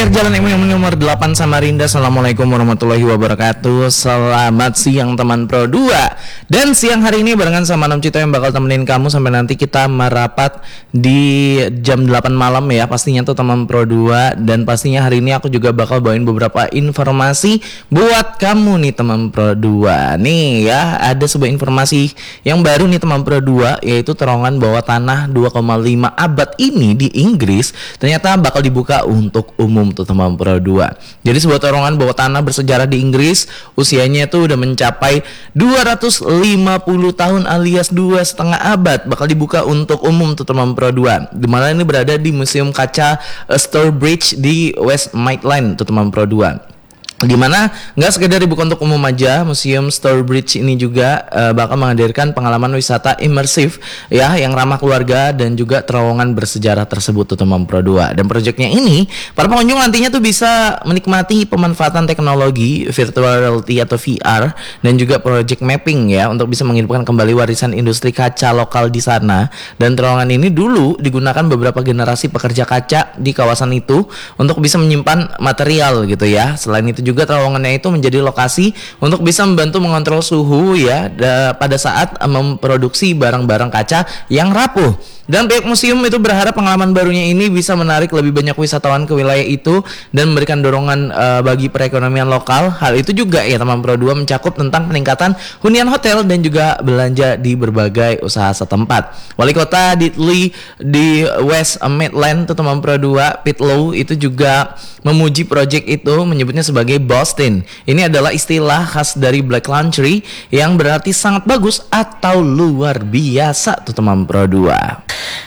Air Jalan MU nomor 8 Samarinda. Assalamualaikum warahmatullahi wabarakatuh. Selamat siang teman Pro 2. Dan siang hari ini barengan sama Nom Cito yang bakal temenin kamu sampai nanti kita merapat di jam 8 malam ya. Pastinya tuh teman Pro 2. Dan pastinya hari ini aku juga bakal bawain beberapa informasi buat kamu nih teman Pro 2. Nih ya, ada sebuah informasi yang baru nih teman Pro 2, yaitu terowongan bawah tanah 2,5 abad ini di Inggris ternyata bakal dibuka untuk umum tuh teman Pro 2. Jadi sebuah terowongan bawah tanah bersejarah di Inggris, usianya itu udah mencapai 250 tahun alias 2,5 abad, bakal dibuka untuk umum tuh teman Pro 2. Dimana ini berada di Museum Kaca Stourbridge di West Midlands tuh teman Pro 2. Dimana nggak sekedar dibuka untuk umum aja, Museum Stourbridge ini juga bakal menghadirkan pengalaman wisata imersif ya yang ramah keluarga dan juga terowongan bersejarah tersebut tuh teman Pro 2. Dan proyeknya ini para pengunjung nantinya tuh bisa menikmati pemanfaatan teknologi virtual reality atau VR dan juga project mapping ya untuk bisa menghidupkan kembali warisan industri kaca lokal di sana. Dan terowongan ini dulu digunakan beberapa generasi pekerja kaca di kawasan itu untuk bisa menyimpan material gitu ya. Selain itu juga terowongannya itu menjadi lokasi untuk bisa membantu mengontrol suhu ya pada saat memproduksi barang-barang kaca yang rapuh. Dan pihak museum itu berharap pengalaman barunya ini bisa menarik lebih banyak wisatawan ke wilayah itu dan memberikan dorongan bagi perekonomian lokal. Hal itu juga ya teman Pro 2 mencakup tentang peningkatan hunian hotel dan juga belanja di berbagai usaha setempat. Wali kota Diddley di West Midlands teman Pro 2, Pete Lowe itu juga memuji proyek itu, menyebutnya sebagai Boston. Ini adalah istilah khas dari Black Country yang berarti sangat bagus atau luar biasa tuh teman Pro 2.